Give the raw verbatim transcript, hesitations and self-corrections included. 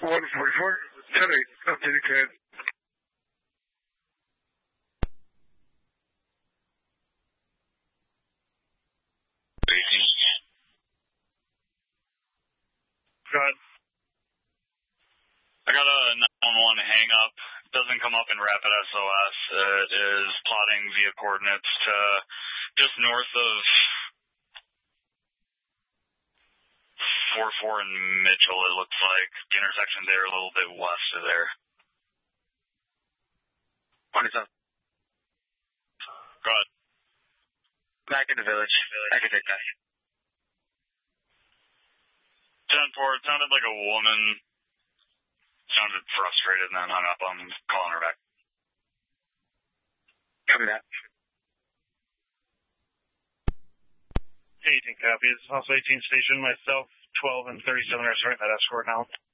one forty-four, ten eight, updated code. Good. I got a nine one one hang up. It doesn't come up in rapid S O S. It is plotting via coordinates to just north of four four and Mitchell, it looks like. The intersection there, a little bit west of there. twenty-seven. Go ahead. Back in the village. I can take that. ten four, it sounded like a woman. Sounded frustrated and then hung up. I'm calling her back. Copy that. eighteen copies. Also eighteen station, myself, twelve and thirty-seven are starting that escort now.